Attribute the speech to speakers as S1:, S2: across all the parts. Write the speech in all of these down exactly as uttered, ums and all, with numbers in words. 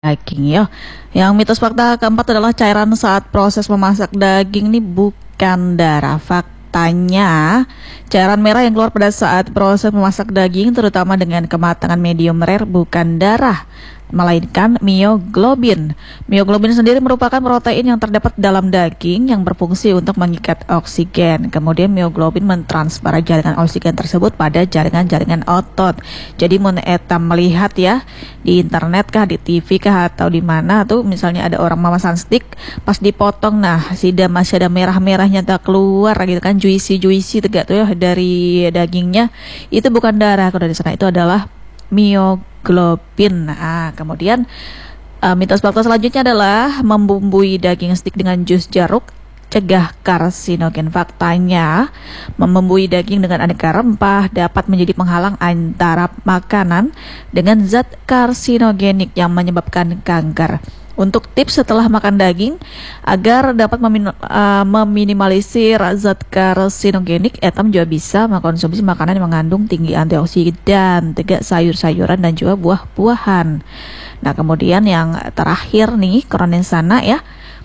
S1: Daging ya. Yang mitos fakta keempat adalah cairan saat proses memasak daging ini bukan darah. Faktanya, cairan merah yang keluar pada saat proses memasak daging terutama dengan kematangan medium rare bukan darah, melainkan mioglobin. Mioglobin sendiri merupakan protein yang terdapat dalam daging yang berfungsi untuk mengikat oksigen. Kemudian mioglobin mentransfer jaringan oksigen tersebut pada jaringan-jaringan otot. Jadi mun eta melihat ya di internet kah, di T V kah, atau di mana tuh misalnya ada orang memasan steak pas dipotong, nah sida masih ada merah-merahnya tak keluar gitu kan, juicy-juicy tegak tuh ya dari dagingnya, itu bukan darah. Kalau di sana itu adalah mioglobin. Nah, kemudian uh, mitos fakta selanjutnya adalah membumbui daging steak dengan jus jeruk cegah karsinogen. Faktanya, membumbui daging dengan aneka rempah dapat menjadi penghalang antara makanan dengan zat karsinogenik yang menyebabkan kanker. Untuk tips setelah makan daging agar dapat memin uh, meminimalisir zat karsinogenik, etam juga bisa mengkonsumsi makanan yang mengandung tinggi antioksidan, tegak sayur-sayuran dan juga buah-buahan. Nah, kemudian yang terakhir nih, kronisana ya.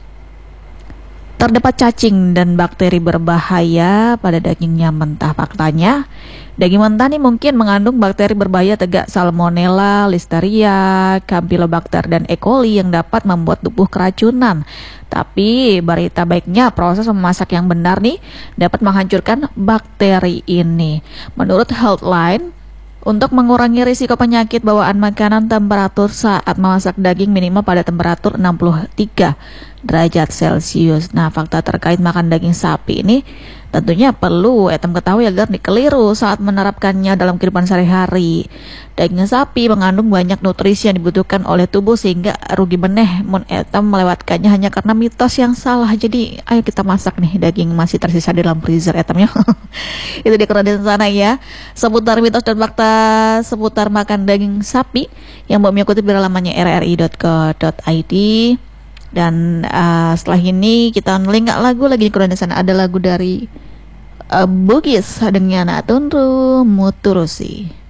S1: Terdapat cacing dan bakteri berbahaya pada dagingnya mentah. Faktanya, daging mentah ini mungkin mengandung bakteri berbahaya tegak Salmonella, Listeria, Campylobacter, dan E. coli yang dapat membuat tubuh keracunan. Tapi berita baiknya, proses memasak yang benar nih dapat menghancurkan bakteri ini. Menurut Healthline, untuk mengurangi risiko penyakit bawaan makanan, temperatur saat memasak daging minimal pada temperatur enam puluh tiga derajat Celcius. Nah, fakta terkait makan daging sapi ini tentunya perlu etam ketahui agar dikeliru saat menerapkannya dalam kehidupan sehari-hari. Daging sapi mengandung banyak nutrisi yang dibutuhkan oleh tubuh sehingga rugi beneh mun etam melewatkannya hanya karena mitos yang salah. Jadi ayo kita masak nih daging masih tersisa di dalam freezer etamnya. Itu di kerendian sana ya, seputar mitos dan fakta seputar makan daging sapi yang mau mengikuti di lamannya r r i dot co dot i d. Dan uh, setelah ini kita ngelingak lagu lagi di kerendian sana, ada lagu dari uh, Bugis dengan Tunru Muturusi.